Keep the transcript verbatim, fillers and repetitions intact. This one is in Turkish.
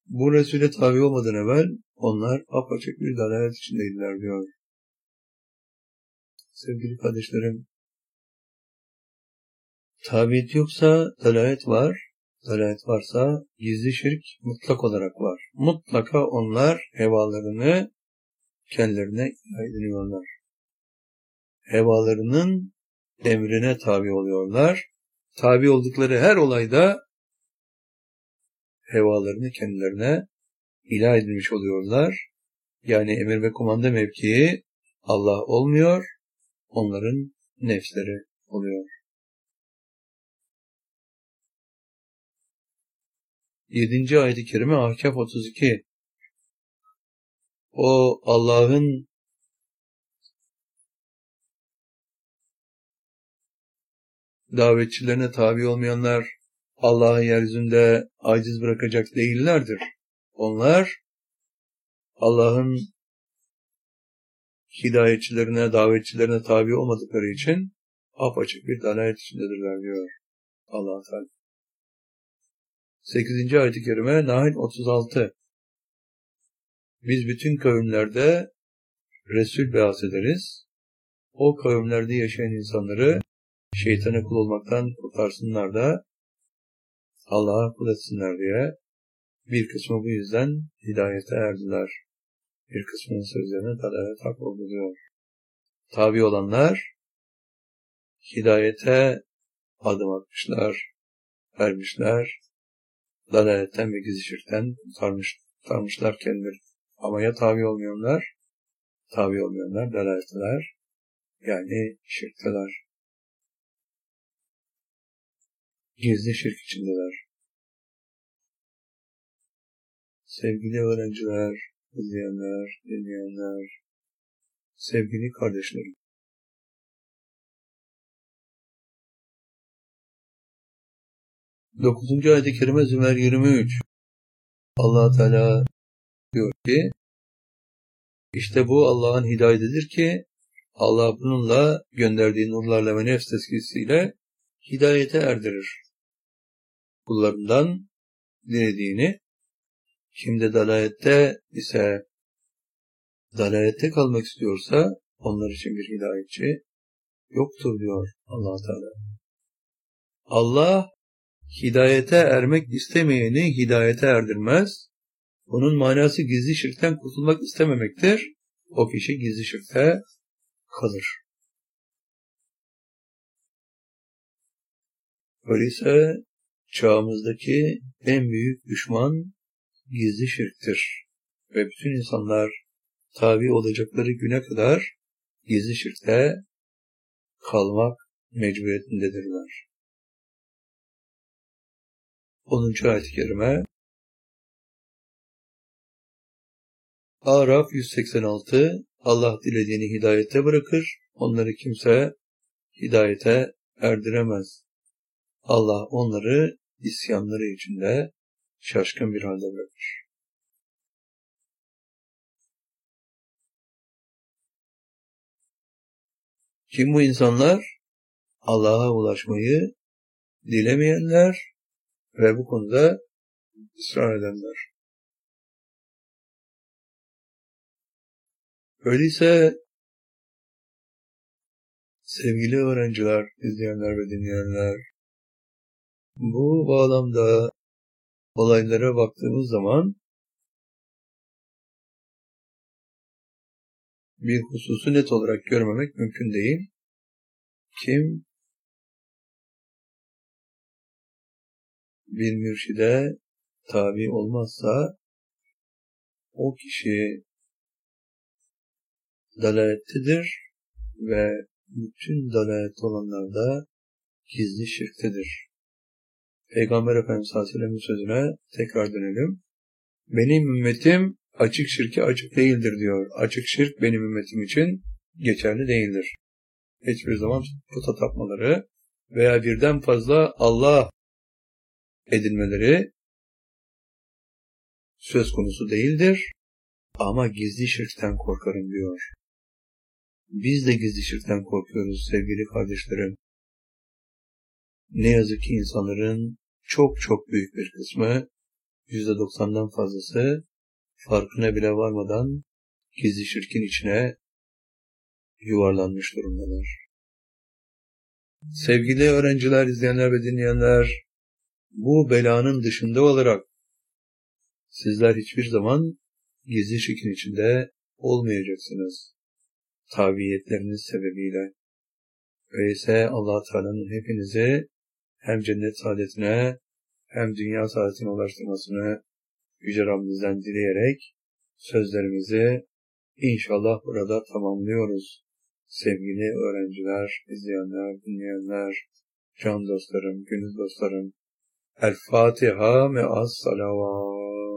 Bu Resul'e tabi olmadan evvel onlar apaçık bir dalalet içindeydiler diyor. Sevgili kardeşlerim, tabiyet yoksa dalalet var, dalalet varsa gizli şirk mutlak olarak var. Mutlaka onlar hevalarını kendilerine ediniyorlar. Hevalarının emrine tabi oluyorlar. Tabi oldukları her olayda hevalarını kendilerine ilah edilmiş oluyorlar. Yani emir ve kumanda mevkii Allah olmuyor, onların nefsleri oluyor. Yedinci ayet-i kerime Ahkaf otuz iki. O Allah'ın davetçilerine tabi olmayanlar Allah'ı yeryüzünde aciz bırakacak değillerdir. Onlar Allah'ın hidayetçilerine, davetçilerine tabi olmadıkları için apaçık bir dalalet içindedirler diyor Allah Teala. sekizinci ayet-i kerime Nahl otuz altı. Biz bütün kavimlerde Resul be'as ederiz. O kavimlerde yaşayan insanları şeytana kul olmaktan kurtarsınlar da Allah'a kul etsinler diye bir kısmı bu yüzden hidayete erdiler. Bir kısmının sözlerine dalalet hak oldu diyor. Tabi olanlar hidayete adım atmışlar, vermişler, dalaletten ve gizli şirkten kurtarmış, kurtarmışlar kendileri. Ama ya tabi olmayanlar, tabi olmayanlar dalaletler, yani şirkteler. Gizli şirk içindeler. Sevgili öğrenciler, izleyenler, dinleyenler, sevgili kardeşlerim. dokuzuncu ayet-i kerime Zümer yirmi üç. Allah Teala diyor ki, işte bu Allah'ın hidayetidir ki Allah bununla gönderdiği nurlarla ve nefs tezkiyesiyle hidayete erdirir. Kullarından dilediğini, kimde dalalette ise dalalette kalmak istiyorsa onlar için bir hidayetçi yoktur diyor Allah Teala. Allah hidayete ermek istemeyeni hidayete erdirmez. Bunun manası gizli şirkten kurtulmak istememektir. O kişi gizli şirkte kalır. Öyleyse çağımızdaki en büyük düşman gizli şirktir. Ve bütün insanlar tabi olacakları güne kadar gizli şirkte kalmak mecburiyetindedirler. onuncu ayet-i kerime Araf yüz seksen altı. Allah dilediğini hidayete bırakır, onları kimse hidayete erdiremez. Allah onları isyanları içinde şaşkın bir halde bırakır. Kim bu insanlar? Allah'a ulaşmayı dilemeyenler ve bu konuda ısrar edenler. Öyleyse sevgili öğrenciler, izleyenler ve dinleyenler, bu bağlamda olaylara baktığımız zaman bir hususu net olarak görmemek mümkün değil. Kim bir mürşide tabi olmazsa o kişi dalalettedir ve bütün dalalet olanlar da gizli şirktedir. Peygamber Efendimiz sallallahu aleyhi ve sellem'in sözüne tekrar dönelim. Benim ümmetim açık şirke açık değildir diyor. Açık şirk benim ümmetim için geçerli değildir. Hiçbir zaman puta tapmaları veya birden fazla Allah edinmeleri söz konusu değildir. Ama gizli şirkten korkarım diyor. Biz de gizli şirkten korkuyoruz sevgili kardeşlerim. Ne yazık ki insanların çok çok büyük bir kısmı yüzde doksandan fazlası farkına bile varmadan gizli şirkin içine yuvarlanmış durumdalar. Sevgili öğrenciler, izleyenler ve dinleyenler, bu belanın dışında olarak sizler hiçbir zaman gizli şirkin içinde olmayacaksınız. Tabiyetleriniz sebebiyle. Öyleyse Allah Teala'nın hepinizi hem cennet saadetine hem dünya saadetine ulaştırmasını Yüce Rabbimizden dileyerek sözlerimizi inşallah burada tamamlıyoruz. Sevgili öğrenciler, izleyenler, dinleyenler, can dostlarım, gönül dostlarım. El Fatiha me'as salavat.